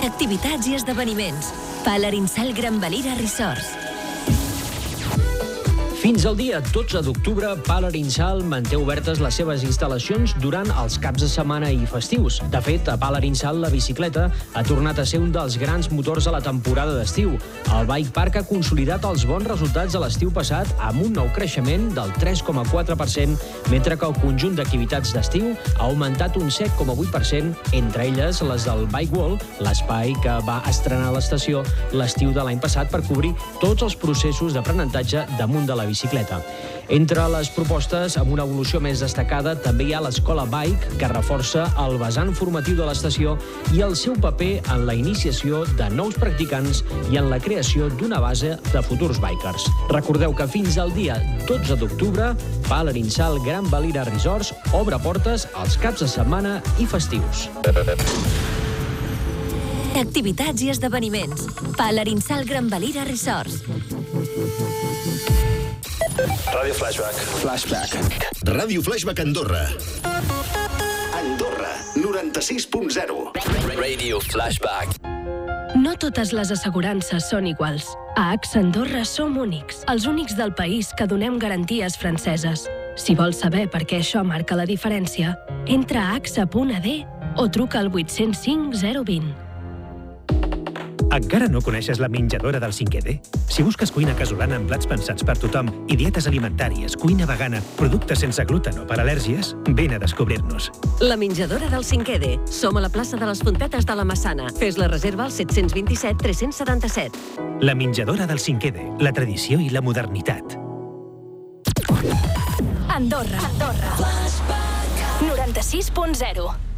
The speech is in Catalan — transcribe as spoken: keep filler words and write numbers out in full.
Activitats i esdeveniments. Palarinsal Gran Valira Resorts. Fins al dia dotze d'octubre, Palarinsal manté obertes les seves instal·lacions durant els caps de setmana i festius. De fet, a Palarinsal la bicicleta ha tornat a ser un dels grans motors de la temporada d'estiu. El Bike Park ha consolidat els bons resultats de l'estiu passat amb un nou creixement del tres coma quatre per cent, mentre que el conjunt d'activitats d'estiu ha augmentat un set coma vuit per cent, entre elles les del Bike Wall, l'espai que va estrenar l'estació l'estiu de l'any passat per cobrir tots els processos d'aprenentatge damunt de la bicicleta. bicicleta. Entre les propostes amb una evolució més destacada també hi ha l'escola Bike, que reforça el vessant formatiu de l'estació i el seu paper en la iniciació de nous practicants i en la creació d'una base de futurs bikers. Recordeu que fins al dia dotze d'octubre, Palarinsal Gran Valira Resorts obre portes als caps de setmana i festius. Activitats i esdeveniments. Palarinsal Gran Valira Resorts. Ràdio Flashback. Flashback. Ràdio Flashback Andorra. Andorra, noranta-sis punt zero. Radio Flashback. No totes les assegurances són iguals. A AXA Andorra som únics, els únics del país que donem garanties franceses. Si vols saber per què això marca la diferència, entra a axa punt a d o truca al vuit zero cinc zero dos zero. Encara no coneixes la menjadora del cinquè D? Si busques cuina casolana amb plats pensats per tothom i dietes alimentàries, cuina vegana, productes sense gluten o per al·lèrgies, vine a descobrir-nos. La menjadora del cinquè D. Som a la plaça de les Fontetes de la Massana. Fes la reserva al set dos set, tres setanta set. La menjadora del cinquè D. La tradició i la modernitat. Andorra. Andorra. noranta-sis punt zero.